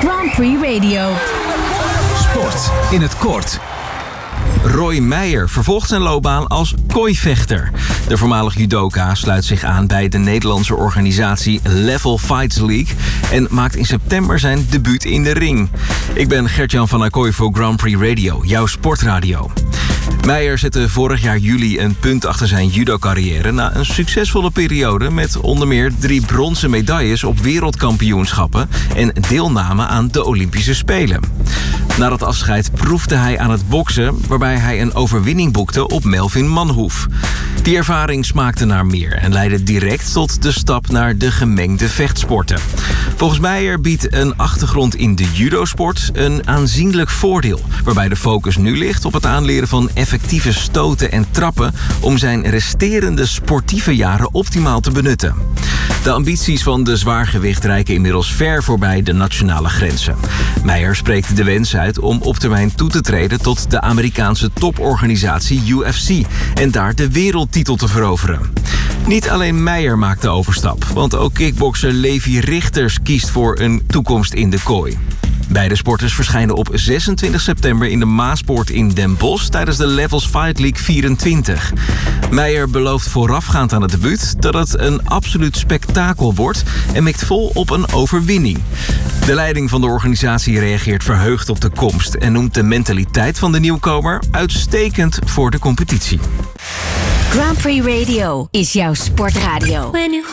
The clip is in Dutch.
Grand Prix Radio. Sport in het kort. Roy Meijer vervolgt zijn loopbaan als kooivechter. De voormalig judoka sluit zich aan bij de Nederlandse organisatie Level Fights League en maakt in september zijn debuut in de ring. Ik ben Gert-Jan van Acquoy voor Grand Prix Radio, jouw sportradio. Meijer zette vorig jaar juli een punt achter zijn judo-carrière na een succesvolle periode met onder meer 3 bronzen medailles op wereldkampioenschappen en deelname aan de Olympische Spelen. Na dat afscheid proefde hij aan het boksen, waarbij hij een overwinning boekte op Melvin Manhoef. Die ervaring smaakte naar meer en leidde direct tot de stap naar de gemengde vechtsporten. Volgens Meijer biedt een achtergrond in de judosport een aanzienlijk voordeel, waarbij de focus nu ligt op het aanleren van effectieve stoten en trappen om zijn resterende sportieve jaren optimaal te benutten. De ambities van de zwaargewicht reiken inmiddels ver voorbij de nationale grenzen. Meijer spreekt de wens uit om op termijn toe te treden tot de Amerikaanse toporganisatie UFC en daar de wereldtitel te veroveren. Niet alleen Meijer maakt de overstap, want ook kickbokser Levi Richters kiest voor een toekomst in de kooi. Beide sporters verschijnen op 26 september in de Maaspoort in Den Bosch tijdens de Levels Fight League 24. Meijer belooft voorafgaand aan het debuut dat het een absoluut spektakel wordt en mikt vol op een overwinning. De leiding van de organisatie reageert verheugd op de komst en noemt de mentaliteit van de nieuwkomer uitstekend voor de competitie. Grand Prix Radio is jouw sportradio.